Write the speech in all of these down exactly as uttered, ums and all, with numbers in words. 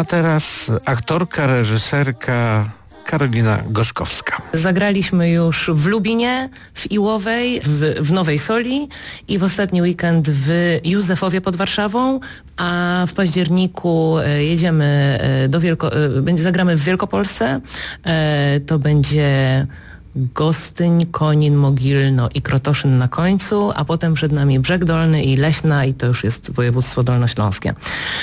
A teraz aktorka, reżyserka Karolina Gorzkowska. Zagraliśmy już w Lubinie, w Iłowej, w, w Nowej Soli i w ostatni weekend w Józefowie pod Warszawą, a w październiku jedziemy do Wielko... zagramy w Wielkopolsce. To będzie Gostyń, Konin, Mogilno i Krotoszyn na końcu, a potem przed nami Brzeg Dolny i Leśna i to już jest województwo dolnośląskie.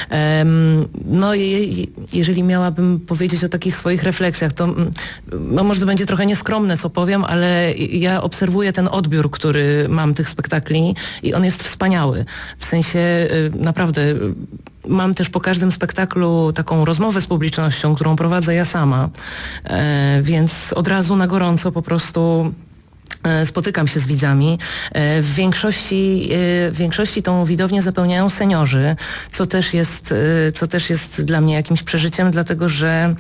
Um, no je, jeżeli miałabym powiedzieć o takich swoich refleksjach, to no może to będzie trochę nieskromne, co powiem, ale ja obserwuję ten odbiór, który mam tych spektakli i on jest wspaniały. W sensie naprawdę mam też po każdym spektaklu taką rozmowę z publicznością, którą prowadzę ja sama, e, więc od razu na gorąco po prostu spotykam się z widzami. W większości, w większości tą widownię zapełniają seniorzy, co też jest, co też jest dla mnie jakimś przeżyciem, dlatego że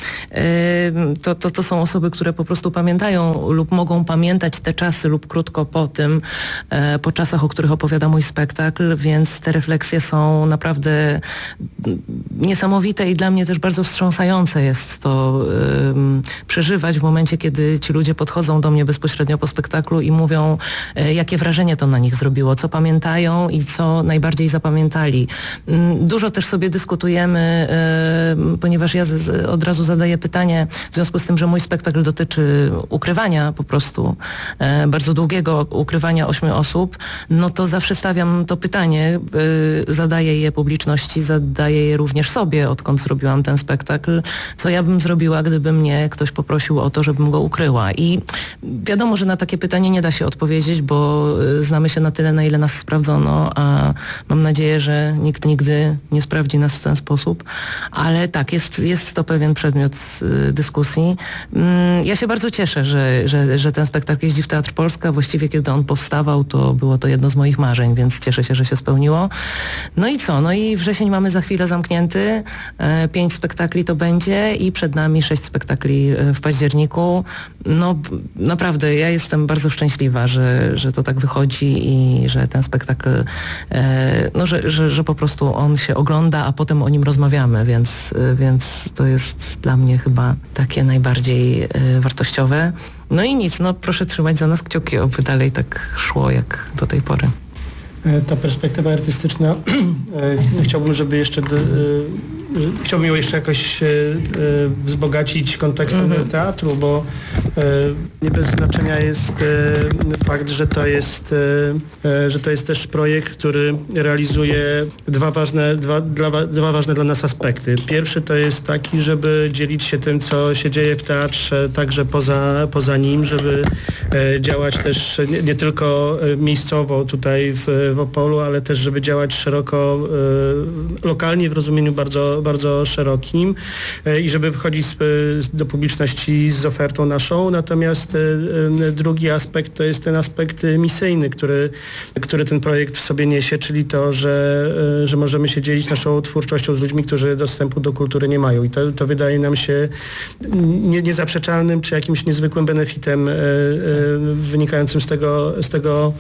to, to, to są osoby, które po prostu pamiętają lub mogą pamiętać te czasy lub krótko po tym, po czasach, o których opowiada mój spektakl, więc te refleksje są naprawdę niesamowite i dla mnie też bardzo wstrząsające jest to przeżywać w momencie, kiedy ci ludzie podchodzą do mnie bezpośrednio po spektaklu i mówią, jakie wrażenie to na nich zrobiło, co pamiętają i co najbardziej zapamiętali. Dużo też sobie dyskutujemy, ponieważ ja od razu zadaję pytanie, w związku z tym, że mój spektakl dotyczy ukrywania po prostu, bardzo długiego ukrywania ośmiu osób, no to zawsze stawiam to pytanie, zadaję je publiczności, zadaję je również sobie, odkąd zrobiłam ten spektakl, co ja bym zrobiła, gdyby mnie ktoś poprosił o to, żebym go ukryła. I wiadomo, że na takie pytanie nie da się odpowiedzieć, bo znamy się na tyle, na ile nas sprawdzono, a mam nadzieję, że nikt nigdy nie sprawdzi nas w ten sposób. Ale tak, jest, jest to pewien przedmiot dyskusji. Ja się bardzo cieszę, że, że, że ten spektakl jeździ w Teatr Polska. Właściwie kiedy on powstawał, to było to jedno z moich marzeń, więc cieszę się, że się spełniło. No i co? No i wrzesień mamy za chwilę zamknięty. Pięć spektakli to będzie i przed nami sześć spektakli w październiku. No naprawdę, ja jestem bardzo szczęśliwa, że, że to tak wychodzi i że ten spektakl, e, no, że, że, że po prostu on się ogląda, a potem o nim rozmawiamy, więc, więc to jest dla mnie chyba takie najbardziej e, wartościowe. No i nic, no proszę trzymać za nas kciuki, oby dalej tak szło jak do tej pory. Ta perspektywa artystyczna, chciałbym, żeby jeszcze do, chciałbym ją jeszcze jakoś wzbogacić kontekstem mm-hmm. teatru, bo nie bez znaczenia jest fakt, że to jest, że to jest też projekt, który realizuje dwa ważne, dwa, dla, dwa ważne dla nas aspekty. Pierwszy to jest taki, żeby dzielić się tym, co się dzieje w teatrze, także poza, poza nim, żeby działać też nie, nie tylko miejscowo tutaj w, w Opolu, ale też żeby działać szeroko, lokalnie w rozumieniu bardzo, bardzo szerokim i żeby wchodzić do publiczności z ofertą naszą. Natomiast drugi aspekt to jest ten aspekt misyjny, który, który ten projekt w sobie niesie, czyli to, że, że możemy się dzielić naszą twórczością z ludźmi, którzy dostępu do kultury nie mają. I to, to wydaje nam się nie, niezaprzeczalnym czy jakimś niezwykłym benefitem wynikającym z tego, z tego,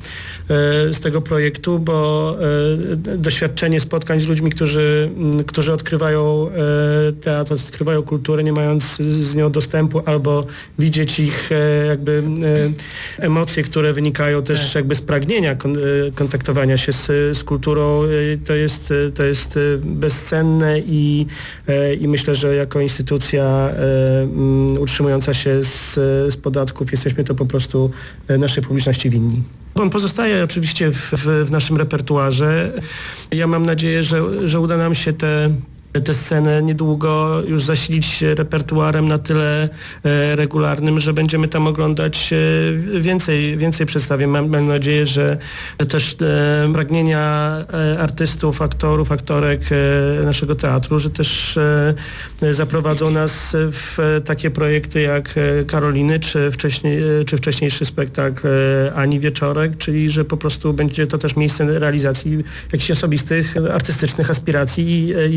z tego projektu, bo doświadczenie spotkań z ludźmi, którzy, którzy odkrywają teatr, odkrywają kulturę, nie mając z nią dostępu, albo widzieć ich jakby emocje, które wynikają też jakby z pragnienia kontaktowania się z, z kulturą, to jest, to jest bezcenne i, i myślę, że jako instytucja utrzymująca się z, z podatków jesteśmy to po prostu naszej publiczności winni. On pozostaje oczywiście w, w, w naszym repertuarze. Ja mam nadzieję, że, że uda nam się te tę scenę niedługo już zasilić repertuarem na tyle e, regularnym, że będziemy tam oglądać e, więcej, więcej przedstawień. Mam, mam nadzieję, że też e, pragnienia e, artystów, aktorów, aktorek e, naszego teatru, że też e, zaprowadzą nas w takie projekty jak Karoliny, czy, wcześniej, czy wcześniejszy spektakl e, Ani Wieczorek, czyli że po prostu będzie to też miejsce realizacji jakichś osobistych, artystycznych aspiracji i, i pragnień.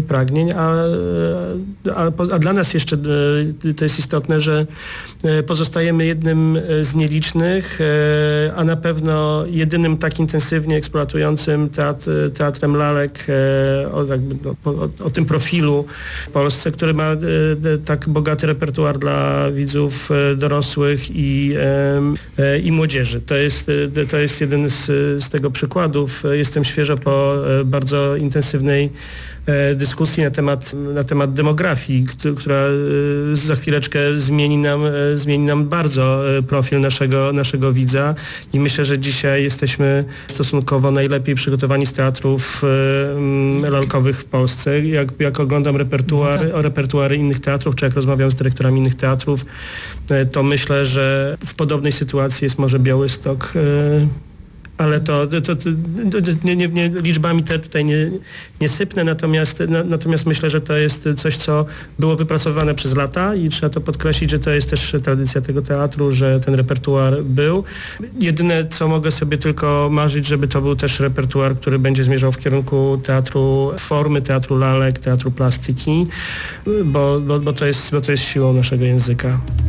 zagadnień, a, a, a dla nas jeszcze to jest istotne, że pozostajemy jednym z nielicznych, a na pewno jedynym tak intensywnie eksploatującym teatr, teatrem lalek o, jakby, no, o, o tym profilu w Polsce, który ma tak bogaty repertuar dla widzów dorosłych i, i młodzieży. To jest, to jest jeden z, z tego przykładów. Jestem świeżo po bardzo intensywnej dyskusji na temat, na temat demografii, która za chwileczkę zmieni nam, zmieni nam bardzo profil naszego, naszego widza i myślę, że dzisiaj jesteśmy stosunkowo najlepiej przygotowani z teatrów lalkowych w Polsce. Jak, jak oglądam repertuar, o repertuary innych teatrów, czy jak rozmawiam z dyrektorami innych teatrów, to myślę, że w podobnej sytuacji jest może Białystok. Ale to, to, to, to nie, nie, nie, liczbami te tutaj nie, nie sypnę, natomiast, na, natomiast myślę, że to jest coś, co było wypracowane przez lata i trzeba to podkreślić, że to jest też tradycja tego teatru, że ten repertuar był. Jedyne, co mogę sobie tylko marzyć, żeby to był też repertuar, który będzie zmierzał w kierunku teatru formy, teatru lalek, teatru plastyki, bo, bo, bo, to, jest, bo to jest siłą naszego języka.